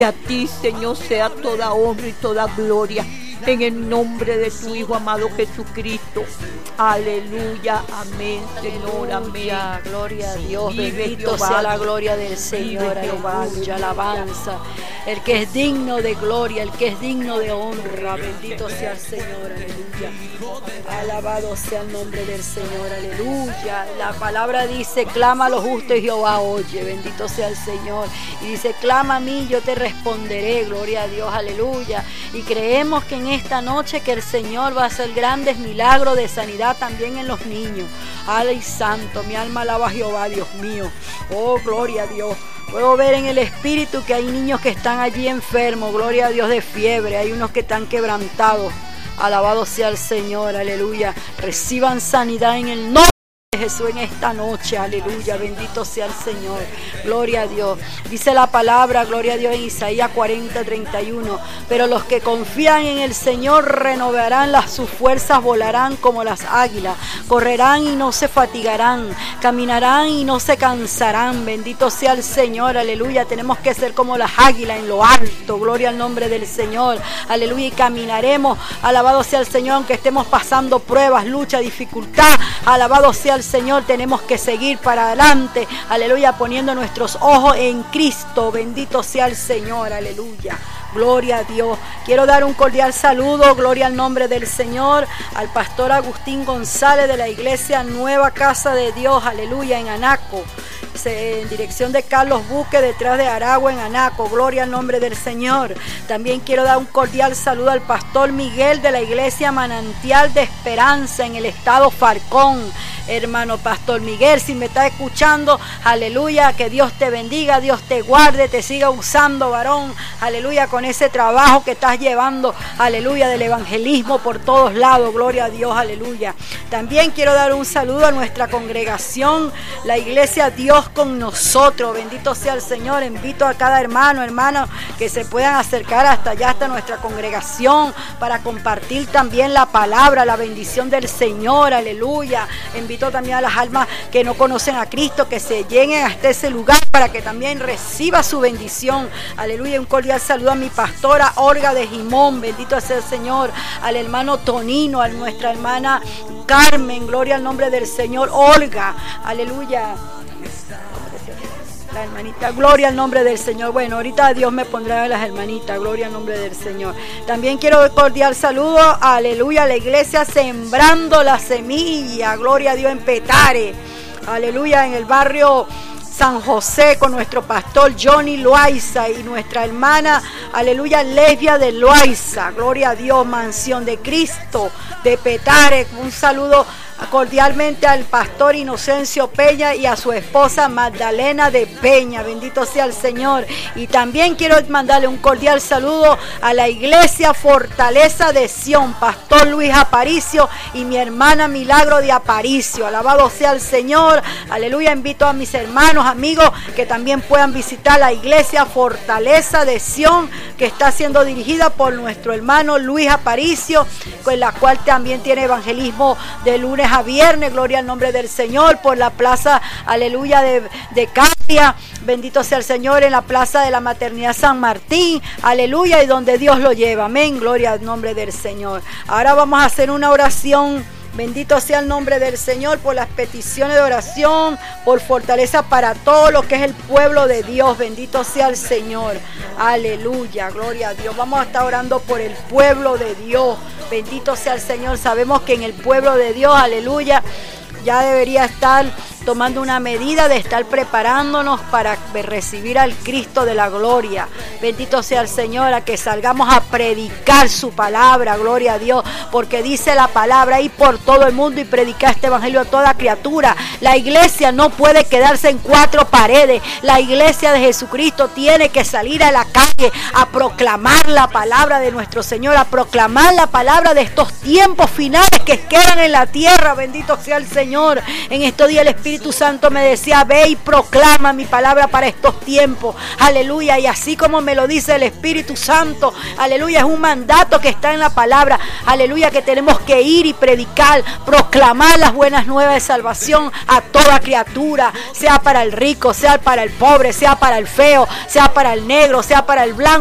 A ti, Señor, sea toda honra y toda gloria. En el nombre de tu Hijo amado Jesucristo. Aleluya, amén, Señor, amén. Gloria a Dios, Vive bendito Jehová. sea la gloria del Señor, Vive Jehová. aleluya, alabanza. El que es digno de gloria, el que es digno de honra, bendito sea el Señor, aleluya. Alabado sea el nombre del Señor, aleluya. La palabra dice, clama a los justos y Jehová oye, bendito sea el Señor. Y dice, clama a mí, yo te responderé, gloria a Dios, aleluya. Y creemos que en esta noche que el Señor va a hacer grandes milagros de sanidad también en los niños. Ay, santo, mi alma alaba a Jehová, Dios mío. Oh, gloria a Dios. Puedo ver en el espíritu que hay niños que están allí enfermos, gloria a Dios, de fiebre. Hay unos que están quebrantados. Alabado sea el Señor, aleluya. Reciban sanidad en el nombre de Jesús en esta noche, aleluya, bendito sea el Señor, gloria a Dios. Dice la palabra, gloria a Dios, en Isaías 40:31, pero los que confían en el Señor renovarán sus fuerzas, volarán como las águilas, correrán y no se fatigarán, caminarán y no se cansarán, bendito sea el Señor, aleluya. Tenemos que ser como las águilas en lo alto, gloria al nombre del Señor, aleluya, y caminaremos, alabado sea el Señor, aunque estemos pasando pruebas, lucha, dificultad, alabado sea el Señor, tenemos que seguir para adelante, aleluya, poniendo nuestros ojos en Cristo, bendito sea el Señor, aleluya. Gloria a Dios. Quiero dar un cordial saludo, gloria al nombre del Señor, al pastor Agustín González de la iglesia Nueva Casa de Dios, aleluya, en Anaco, en dirección de Carlos Buque, detrás de Aragua, en Anaco, gloria al nombre del Señor. También quiero dar un cordial saludo al pastor Miguel de la iglesia Manantial de Esperanza en el estado Falcón. Hermano pastor Miguel, si me está escuchando, aleluya, que Dios te bendiga, Dios te guarde, te siga usando, varón, aleluya, con ese trabajo que estás llevando, aleluya, del evangelismo por todos lados, gloria a Dios, aleluya. También quiero dar un saludo a nuestra congregación, la iglesia Dios con nosotros, bendito sea el Señor. Invito a cada hermano, hermana, que se puedan acercar hasta allá, hasta nuestra congregación, para compartir también la palabra, la bendición del Señor, aleluya. Invito también a las almas que no conocen a Cristo, que se lleguen hasta ese lugar para que también reciba su bendición, aleluya. Un cordial saludo a mi pastora Olga de Jimón, bendito sea el Señor, al hermano Tonino, a nuestra hermana Carmen, gloria al nombre del Señor, Olga, aleluya. La hermanita, gloria al nombre del Señor. Bueno, ahorita Dios me pondrá a las hermanitas, gloria al nombre del Señor. También quiero dar cordial saludo, aleluya, a la iglesia Sembrando la Semilla, gloria a Dios, en Petare, aleluya, en el barrio San José, con nuestro pastor Johnny Loaiza y nuestra hermana, aleluya, Lesbia de Loaiza, gloria a Dios, Mansión de Cristo de Petare. Un saludo cordialmente al pastor Inocencio Peña y a su esposa Magdalena de Peña, bendito sea el Señor. Y también quiero mandarle un cordial saludo a la iglesia Fortaleza de Sión, pastor Luis Aparicio y mi hermana Milagro de Aparicio, alabado sea el Señor, aleluya. Invito a mis hermanos, amigos, que también puedan visitar la iglesia Fortaleza de Sión, que está siendo dirigida por nuestro hermano Luis Aparicio, con la cual también tiene evangelismo de lunes a viernes, gloria al nombre del Señor, por la plaza, aleluya, de Caria, bendito sea el Señor, en la plaza de la Maternidad San Martín, aleluya, y donde Dios lo lleva, amén, gloria al nombre del Señor. Ahora vamos a hacer una oración. Bendito sea el nombre del Señor por las peticiones de oración, por fortaleza para todo lo que es el pueblo de Dios. Bendito sea el Señor. Aleluya, gloria a Dios. Vamos a estar orando por el pueblo de Dios. Bendito sea el Señor. Sabemos que en el pueblo de Dios, aleluya, ya debería estar tomando una medida de estar preparándonos para recibir al Cristo de la gloria. Bendito sea el Señor, a que salgamos a predicar su palabra, gloria a Dios, porque dice la palabra, ir por todo el mundo y predicar este evangelio a toda criatura. La iglesia no puede quedarse en cuatro paredes. La iglesia de Jesucristo tiene que salir a la calle a proclamar la palabra de nuestro Señor, a proclamar la palabra de estos tiempos finales que quedan en la tierra. Bendito sea el Señor. En estos días el Espíritu Santo me decía, ve y proclama mi palabra para estos tiempos, aleluya. Y así como me me lo dice el Espíritu Santo. Aleluya, es un mandato que está en la palabra. Aleluya, que tenemos que ir y predicar, proclamar las buenas nuevas de salvación a toda criatura, sea para el rico, sea para el pobre, sea para el feo, sea para el negro, sea para el blanco.